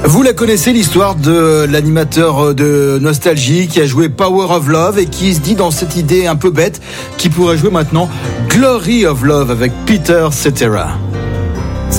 Vous la connaissez, l'histoire de l'animateur de Nostalgie qui a joué Power of Love et qui se dit dans cette idée un peu bête qu'il pourrait jouer maintenant Glory of Love avec Peter Cetera.